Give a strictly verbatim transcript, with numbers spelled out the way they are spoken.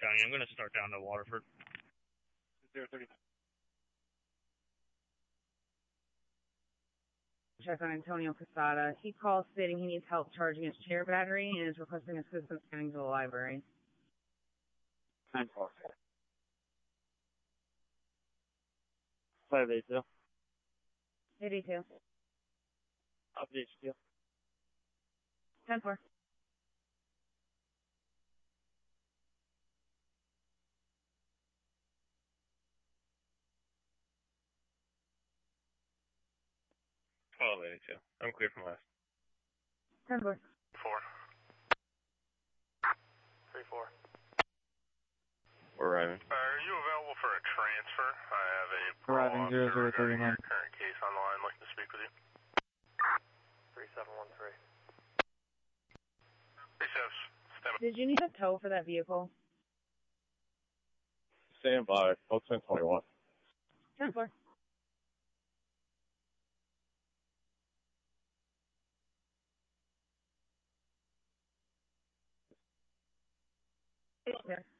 County. I'm going to start down to Waterford. zero thirty. Check on Antonio Casada. He calls stating he needs help charging his chair battery and is requesting assistance getting to the library. nine four. five eight two. eighty-two. Update you. ten four. twelve eighty-two. I'm clear from last. ten four. Four. Three four. We're arriving. Uh, are you available for a transfer? I have a Arriving zero zero thirty nine. current case on the line, looking to speak with you. Three seven one three. Three seven. Stand by. Did you need a tow for that vehicle? Stand by. Code ten twenty-one. ten four. Yeah.